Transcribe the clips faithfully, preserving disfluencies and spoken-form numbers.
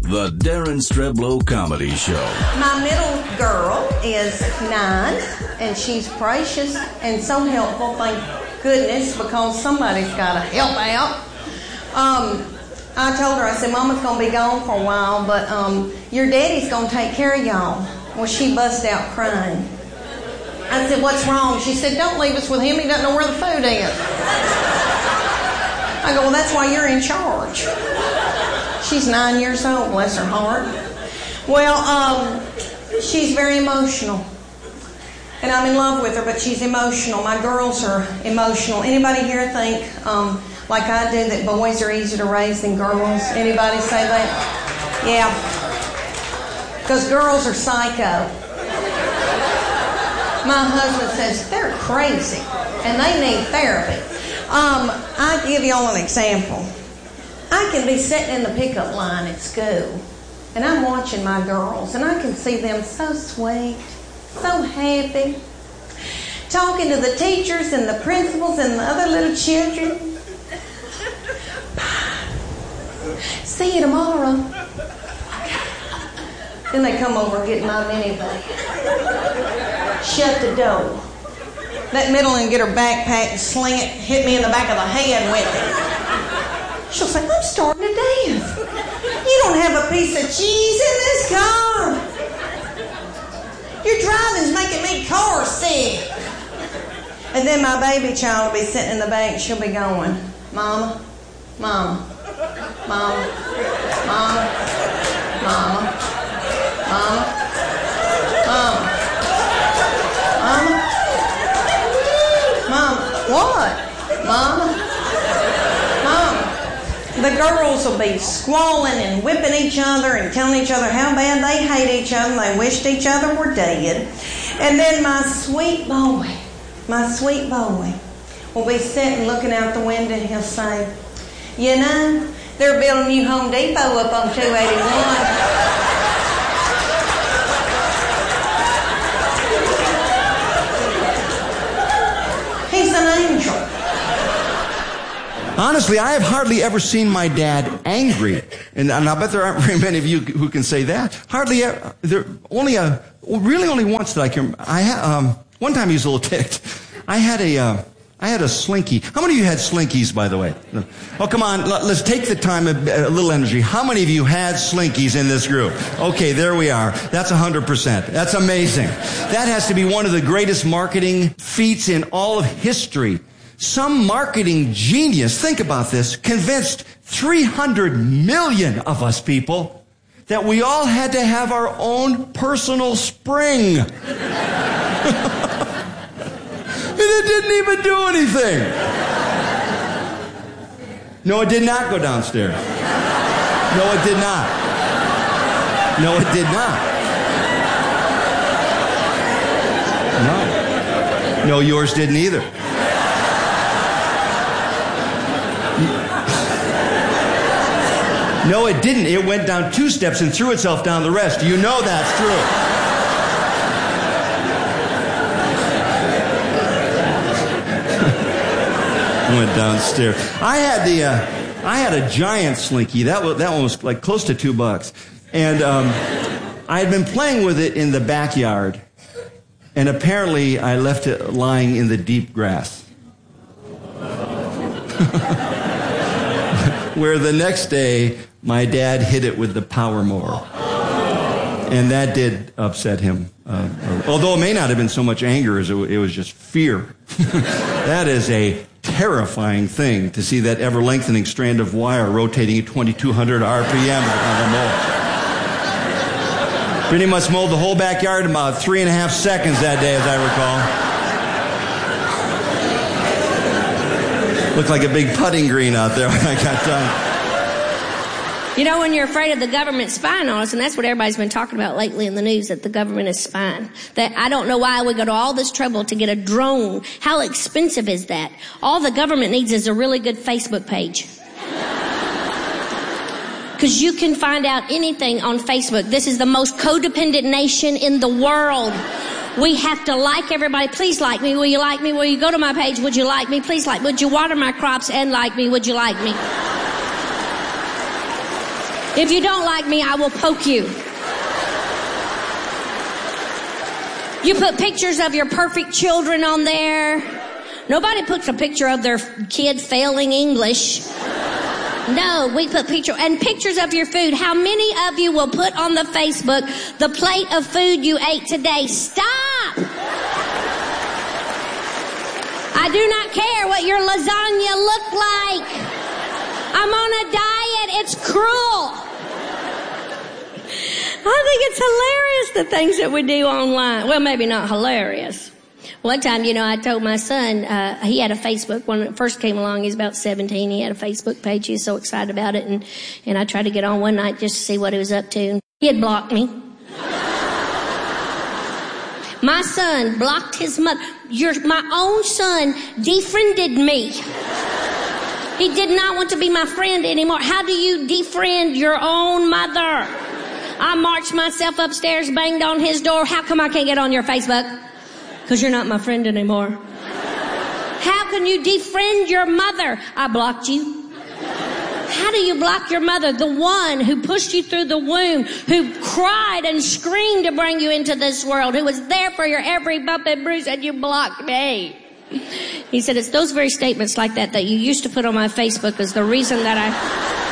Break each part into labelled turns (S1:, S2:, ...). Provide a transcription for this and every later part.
S1: The Darren Streblow Comedy Show.
S2: My middle girl is nine, and she's precious and so helpful, thank goodness, because somebody's got to help out. Um, I told her, I said, Mama's going to be gone for a while, but um, your daddy's going to take care of y'all. Well, she bust out crying. I said, what's wrong? She said, don't leave us with him. He doesn't know where the food is. I go, well, that's why you're in charge. She's nine years old, bless her heart. Well, um, she's very emotional. And I'm in love with her, but she's emotional. My girls are emotional. Anybody here think, um, like I do, that boys are easier to raise than girls? Anybody say that? Yeah. Because girls are psycho. My husband says, they're crazy, and they need therapy. Um, I'll give y'all an example. I can be sitting in the pickup line at school, and I'm watching my girls, and I can see them so sweet, so happy, talking to the teachers and the principals and the other little children. See you tomorrow. Then they come over and get my minivan. Shut the door. That middle and get her backpack and sling it, hit me in the back of the head with it. She'll say, I'm starting to dance. You don't have a piece of cheese in this car. Your driving's making me car sick. And then my baby child will be sitting in the back and she'll be going, Mama, Mama, Mama, Mama, Mama, Mama, Mama, Mama, Mama, what? Mama, Mama. The girls will be squalling and whipping each other and telling each other how bad they hate each other and they wished each other were dead. And then my sweet boy, my sweet boy, will be sitting looking out the window and he'll say, you know, they're building a new Home Depot up on two eighty-one. He's an angel.
S3: Honestly, I have hardly ever seen my dad angry. And, and I bet there aren't very many of you who can say that. Hardly ever. There, only a, really only once that I can, I had, um, one time he was a little ticked. I had a, uh, I had a Slinky. How many of you had Slinkies, by the way? Oh, come on, let's take the time, a, a little energy. How many of you had Slinkies in this group? Okay, there we are. That's one hundred percent. That's amazing. That has to be one of the greatest marketing feats in all of history. Some marketing genius, think about this, convinced three hundred million of us people that we all had to have our own personal spring. And it didn't even do anything. No, it did not go downstairs. No, it did not. No, it did not. No. No, yours didn't either. No, it didn't. It went down two steps and threw itself down the rest. You know that's true. Went downstairs. I had the, uh, I had a giant Slinky. That was, that one was like close to two bucks. And um, I had been playing with it in the backyard. And apparently I left it lying in the deep grass. Where the next day, my dad hit it with the power mower. And that did upset him. Uh, although it may not have been so much anger as it, it was just fear. That is a terrifying thing to see that ever-lengthening strand of wire rotating at twenty-two hundred R P M on the mower. Pretty much mowed the whole backyard in about three and a half seconds that day, as I recall. Looked like a big putting green out there when I got done.
S4: You know, when you're afraid of the government spying on us, and that's what everybody's been talking about lately in the news, that the government is spying. That I don't know why we go to all this trouble to get a drone. How expensive is that? All the government needs is a really good Facebook page. Because you can find out anything on Facebook. This is the most codependent nation in the world. We have to like everybody. Please like me. Will you like me? Will you go to my page? Would you like me? Please like me. Would you water my crops and like me? Would you like me? If you don't like me, I will poke you. You put pictures of your perfect children on there. Nobody puts a picture of their kid failing English. No, we put picture and pictures of your food. How many of you will put on the Facebook the plate of food you ate today? Stop! I do not care what your lasagna looked like. I'm on a diet. It's cruel. I think it's hilarious, the things that we do online. Well, maybe not hilarious. One time, you know, I told my son, uh, he had a Facebook. When it first came along, he's about seventeen. He had a Facebook page. He was so excited about it. And, and I tried to get on one night just to see what he was up to. He had blocked me. My son blocked his mother. Your, my own son defriended me. He did not want to be my friend anymore. How do you defriend your own mother? I marched myself upstairs, banged on his door. How come I can't get on your Facebook? Because you're not my friend anymore. How can you defriend your mother? I blocked you. How do you block your mother? The one who pushed you through the womb, who cried and screamed to bring you into this world, who was there for your every bump and bruise, and you blocked me. He said, it's those very statements like that that you used to put on my Facebook is the reason that I...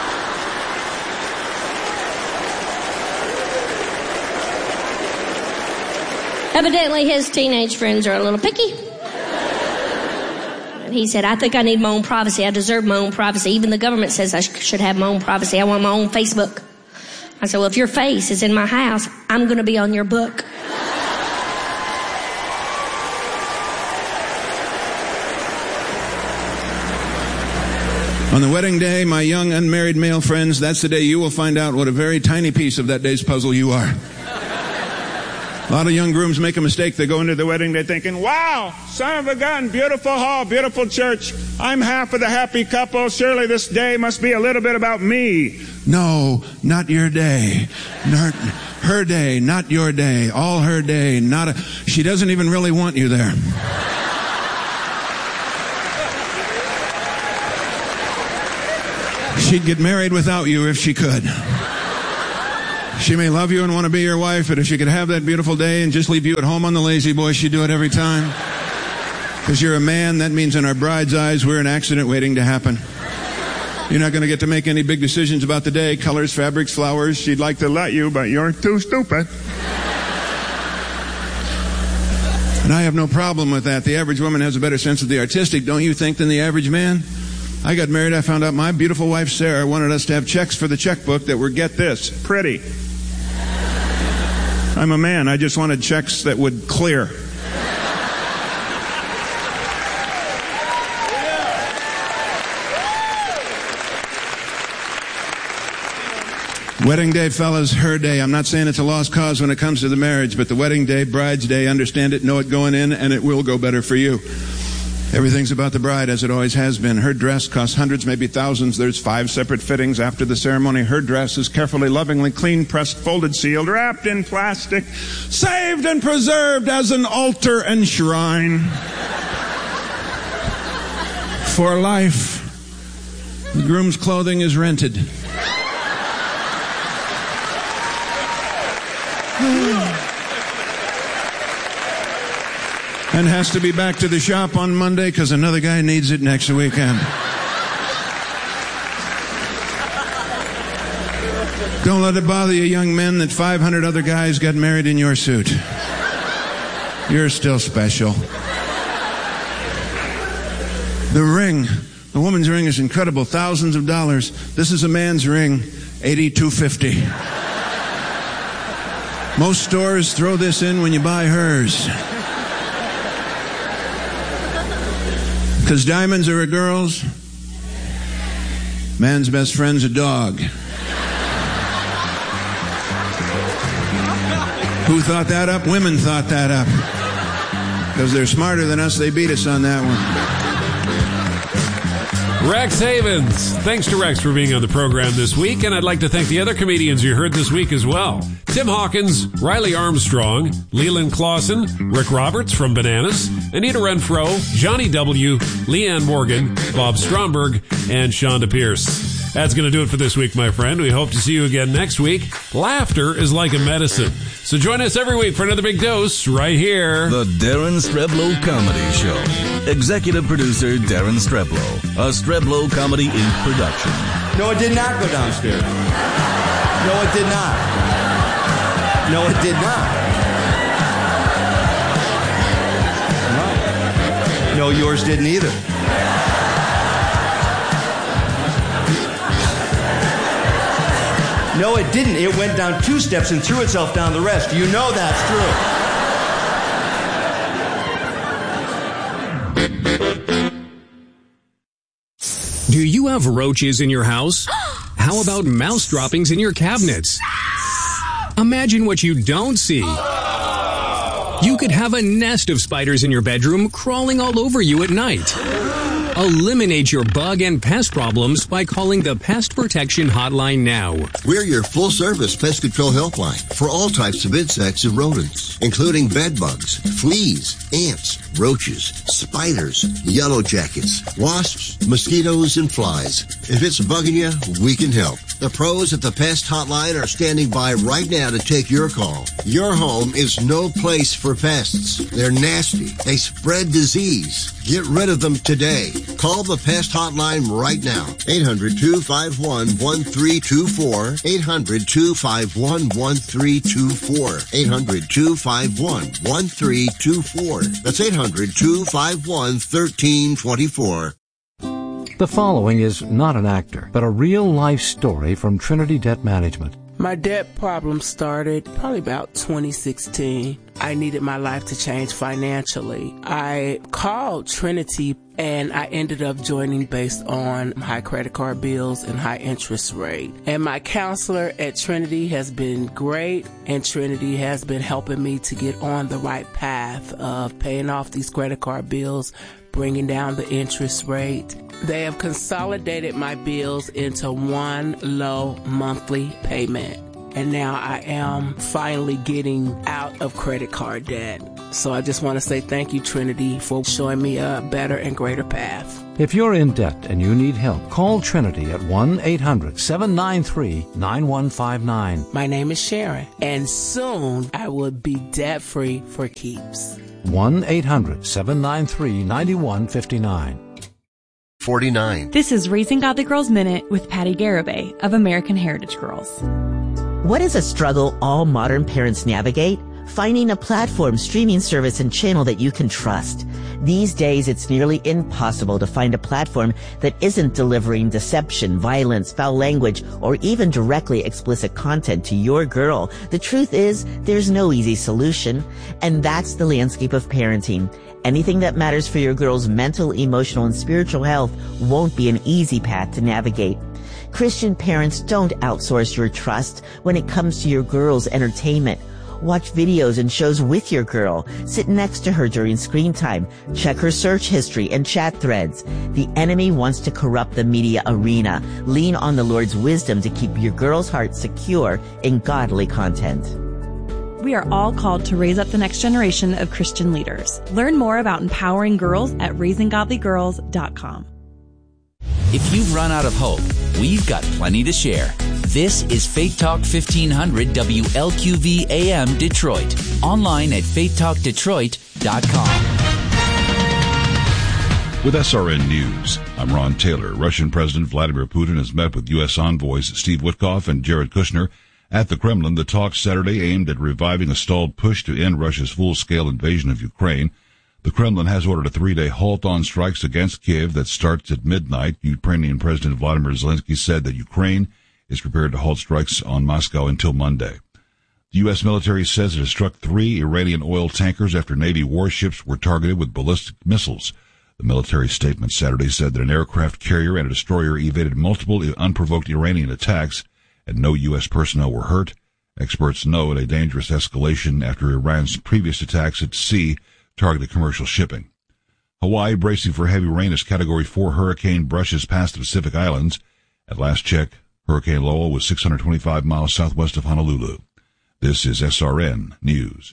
S4: Evidently, his teenage friends are a little picky. And he said, I think I need my own privacy. I deserve my own privacy. Even the government says I sh- should have my own privacy. I want my own Facebook. I said, well, if your face is in my house, I'm going to be on your book.
S5: On the wedding day, my young unmarried male friends, that's the day you will find out what a very tiny piece of that day's puzzle you are. A lot of young grooms make a mistake. They go into the wedding day thinking, wow, son of a gun, beautiful hall, beautiful church. I'm half of the happy couple. Surely this day must be a little bit about me. No, not your day. Not her day, not your day. All her day, not a... She doesn't even really want you there. She'd get married without you if she could. She may love you and want to be your wife, but if she could have that beautiful day and just leave you at home on the lazy boy, she'd do it every time. Because you're a man, that means in our bride's eyes, we're an accident waiting to happen. You're not going to get to make any big decisions about the day, colors, fabrics, flowers. She'd like to let you, but you're too stupid. And I have no problem with that. The average woman has a better sense of the artistic, don't you think, than the average man? I got married, I found out my beautiful wife, Sarah, wanted us to have checks for the checkbook that were, get this, pretty. I'm a man, I just wanted checks that would clear. Wedding day, fellas, her day. I'm not saying it's a lost cause when it comes to the marriage, but the wedding day, bride's day, understand it, know it going in, and it will go better for you. Everything's about the bride, as it always has been. Her dress costs hundreds, maybe thousands. There's five separate fittings after the ceremony. Her dress is carefully, lovingly, clean, pressed, folded, sealed, wrapped in plastic, saved and preserved as an altar and shrine. For life. The groom's clothing is rented. And has to be back to the shop on Monday because another guy needs it next weekend. Don't let it bother you, young men, that five hundred other guys got married in your suit. You're still special. The ring. The woman's ring is incredible. Thousands of dollars. This is a man's ring. eighty-two fifty. Most stores throw this in when you buy hers. Because diamonds are a girl's. Man's best friend's a dog. Who thought that up? Women thought that up. Because they're smarter than us, they beat us on that one.
S6: Rex Havens. Thanks to Rex for being on the program this week, and I'd like to thank the other comedians you heard this week as well. Tim Hawkins, Riley Armstrong, Leland Clausen, Rick Roberts from Bananas, Anita Renfro, Johnny W., Leanne Morgan, Bob Stromberg, and Shonda Pierce. That's going to do it for this week, my friend. We hope to see you again next week. Laughter is like a medicine. So join us every week for another big dose right here.
S1: The Darren Streblow Comedy Show. Executive producer Darren Streblow. A Streblow Comedy Incorporated production.
S3: No, it did not go downstairs. No, it did not. No, it did not. No. No, yours didn't either. No, it didn't. It went down two steps and threw itself down the rest. You know that's true.
S7: Do you have roaches in your house? How about mouse droppings in your cabinets? Imagine what you don't see. You could have a nest of spiders in your bedroom crawling all over you at night. Eliminate your bug and pest problems by calling the Pest Protection Hotline now.
S8: We're your full-service pest control helpline for all types of insects and rodents, including bed bugs, fleas, ants, roaches, spiders, yellow jackets, wasps, mosquitoes, and flies. If it's bugging you, we can help. The pros at the Pest Hotline are standing by right now to take your call. Your home is no place for pests. They're nasty. They spread disease. Get rid of them today. Call the Pest Hotline right now. eight hundred, two five one, one three two four. eight hundred, two five one, one three two four. eight hundred, two five one, one three two four. That's eight hundred, two five one, one three two four.
S9: The following is not an actor, but a real-life story from Trinity Debt Management.
S10: My debt problem started probably about twenty sixteen. I needed my life to change financially. I called Trinity and I ended up joining based on high credit card bills and high interest rate. And my counselor at Trinity has been great, and Trinity has been helping me to get on the right path of paying off these credit card bills, bringing down the interest rate. They have consolidated my bills into one low monthly payment. And now I am finally getting out of credit card debt. So I just want to say thank you, Trinity, for showing me a better and greater path.
S9: If you're in debt and you need help, call Trinity at one eight hundred, seven nine three, nine one five nine.
S10: My name is Sharon, and soon I will be debt-free for keeps.
S9: one eight hundred, seven nine three, nine one five nine.
S8: forty-nine.
S11: This is Raising Godly Girls Minute with Patty Garibay of American Heritage Girls.
S12: What is a struggle all modern parents navigate? Finding a platform, streaming service, and channel that you can trust. These days, it's nearly impossible to find a platform that isn't delivering deception, violence, foul language, or even directly explicit content to your girl. The truth is, there's no easy solution, and that's the landscape of parenting. Anything that matters for your girl's mental, emotional, and spiritual health won't be an easy path to navigate. Christian parents, don't outsource your trust when it comes to your girl's entertainment. Watch videos and shows with your girl. Sit next to her during screen time. Check her search history and chat threads. The enemy wants to corrupt the media arena. Lean on the Lord's wisdom to keep your girl's heart secure in godly content.
S11: We are all called to raise up the next generation of Christian leaders. Learn more about empowering girls at raising godly girls dot com.
S13: If you've run out of hope, we've got plenty to share. This is Faith Talk fifteen hundred W L Q V A M Detroit. Online at faith talk detroit dot com.
S5: With S R N News, I'm Ron Taylor. Russian President Vladimir Putin has met with U S envoys Steve Witkoff and Jared Kushner at the Kremlin. The talks Saturday aimed at reviving a stalled push to end Russia's full-scale invasion of Ukraine. The Kremlin has ordered a three-day halt on strikes against Kiev that starts at midnight. Ukrainian President Vladimir Zelensky said that Ukraine is prepared to halt strikes on Moscow until Monday. The U S military says it has struck three Iranian oil tankers after Navy warships were targeted with ballistic missiles. The military statement Saturday said that an aircraft carrier and a destroyer evaded multiple unprovoked Iranian attacks and no U S personnel were hurt. Experts note a dangerous escalation after Iran's previous attacks at sea targeted commercial shipping. Hawaii bracing for heavy rain as Category four hurricane brushes past the Pacific Islands. At last check, Hurricane Lowell was six hundred twenty-five miles southwest of Honolulu. This is S R N News.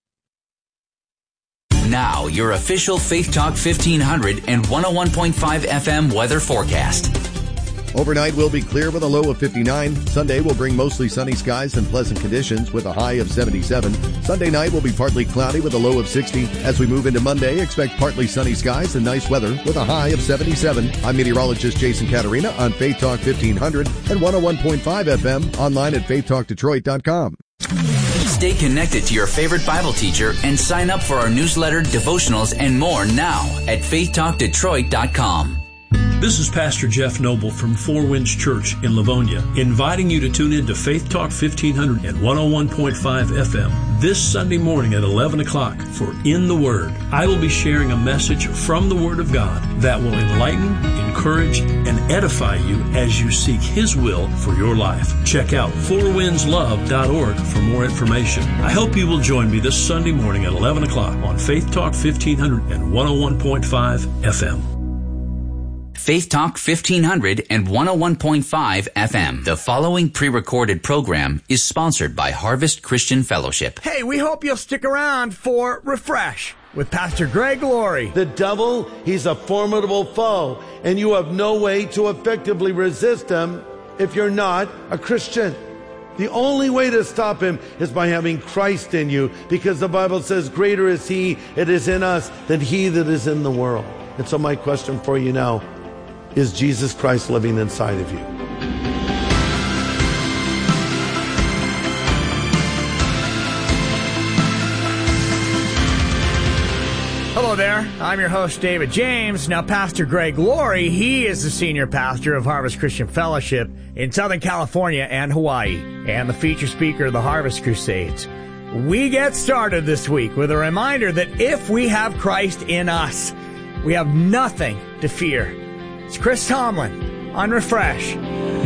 S13: Now, your official Faith Talk fifteen hundred and one oh one point five F M weather forecast.
S14: Overnight will be clear with a low of fifty-nine. Sunday will bring mostly sunny skies and pleasant conditions with a high of seventy-seven. Sunday night will be partly cloudy with a low of sixty. As we move into Monday, expect partly sunny skies and nice weather with a high of seventy-seven. I'm meteorologist Jason Caterina on Faith Talk fifteen hundred and one oh one point five F M, online at faith talk detroit dot com.
S13: Stay connected to your favorite Bible teacher and sign up for our newsletter, devotionals, and more now at faith talk detroit dot com.
S15: This is Pastor Jeff Noble from Four Winds Church in Livonia, inviting you to tune in to Faith Talk fifteen hundred and one oh one point five F M this Sunday morning at eleven o'clock for In the Word. I will be sharing a message from the Word of God that will enlighten, encourage, and edify you as you seek His will for your life. Check out four winds love dot org for more information. I hope you will join me this Sunday morning at eleven o'clock on Faith Talk fifteen hundred and one oh one point five F M.
S13: Faith Talk fifteen hundred and one oh one point five F M. The following pre-recorded program is sponsored by Harvest Christian Fellowship.
S16: Hey, we hope you'll stick around for Refresh with Pastor Greg Laurie.
S17: The devil, he's a formidable foe, and you have no way to effectively resist him if you're not a Christian. The only way to stop him is by having Christ in you, because the Bible says, greater is he that is in us than he that is in the world. And so my question for you now, is Jesus Christ living inside of you?
S16: Hello there, I'm your host, David James. Now, Pastor Greg Laurie, he is the senior pastor of Harvest Christian Fellowship in Southern California and Hawaii, and the feature speaker of the Harvest Crusades. We get started this week with a reminder that if we have Christ in us, we have nothing to fear. It's Chris Tomlin on Refresh.